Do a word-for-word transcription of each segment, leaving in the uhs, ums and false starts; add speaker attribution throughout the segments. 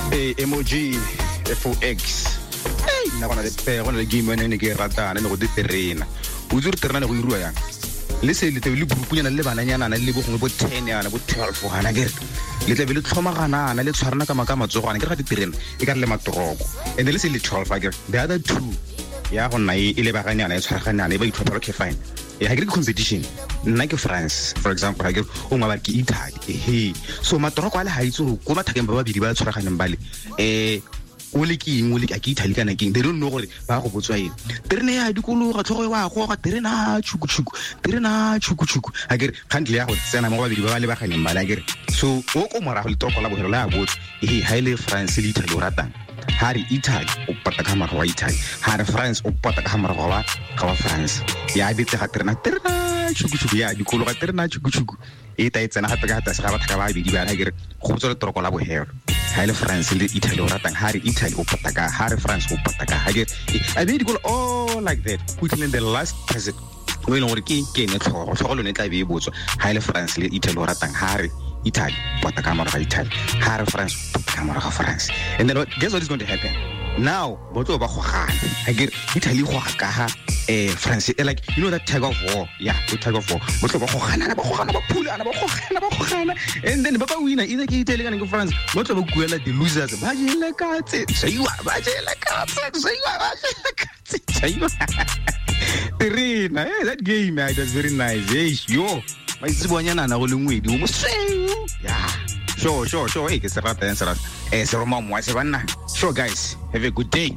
Speaker 1: eh emoji F O X hey nna bona le pego le game ene ke ratana ne go diterena o tsuri terena go irua yang le se le tebele burukunyana le bananyana na le bo gongwe bo ten yana bo twelve hana ke le tebele tlhomagana na le tshwarana ka maka matsogwana ke ga diterena e ka le matroko ene le se le twelve ke the other two ya go nna e le baganyana e tshwaragana e ba itlhopha okay fine ya ke competition nna ke France for example ha ke o ngwa ba ke Italy ehe so matroko a le ha itse go ba thakeng ba ba bidi ba tshwaraganeng bale eh o le ke eng o le ke Italy kana ke they don't know gore ba go botswa eng terene ya dikologa tlhogo wa go ga terena chuku chuku terena chuku chuku ha ke khandle ya go tsena mo ba bidi ba le baganyeng bale ha ke so o ko mora go le toko la bohelo la botsa ehe ha ile France le Italy o ratang hari Italy o pata ka mara wa Italy hari France o pata ka mara wa ka wa France ya bitse ga terena terena chuku chuku ya dikolo ga terena chuku chuku e ta etsena gape ka ta se ga batho ka ba bidi ba ha ke go tsole troko la bohelo ha ile France le Italy o ratang hari Italy o pata ka hari France o pata ka ha ke a be dikolo all like that putting in the last present o ile gore ke ke ne tlhogo tlhogo le ne tla be e botswa ha ile France le Italy o ratang hari Italy pata ka mara ga Italy hari France pata ka mara ga France and then what, guess what is going to happen now botlo ba go gana ha ke Italy go ga ka ha eh France like you know that tug of war yeah the tug of war botlo ba go gana ba go gana ba phula ba go gana ba go gana and then ba ba winner either ke Italy kana ke France botlo ba kuela the losers ba jela ka tse seiwa ba jela ka tse seiwa ba jela ka tse seiwa Terena eh that game it was very nice hey yo ba itsibonyana na go lengwedi o mo seo yeah sure sure sure hey ke se rata ensara eh se roma mo se bana sure guys have a good day.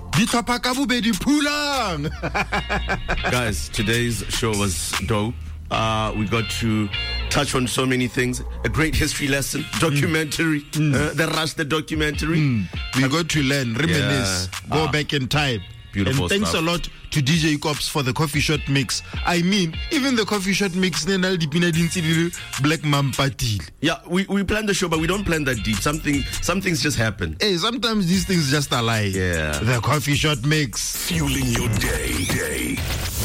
Speaker 2: Guys, today's show was dope. Uh, we got to touch on so many things. A great history lesson, documentary, mm. uh, the Rush, the documentary.
Speaker 3: Mm. We got to learn, reminisce, yeah. go uh, back in time.
Speaker 2: Beautiful
Speaker 3: and thanks
Speaker 2: stuff.
Speaker 3: a lot to D J Cops for the coffee shot mix. I mean, even the coffee shot mix, Black Mampati.
Speaker 2: Yeah, we, we plan the show, but we don't plan that deep. Something some things just happen.
Speaker 3: Hey, sometimes these things just are like
Speaker 2: yeah.
Speaker 3: The coffee shot mix.
Speaker 4: Fueling your day. day.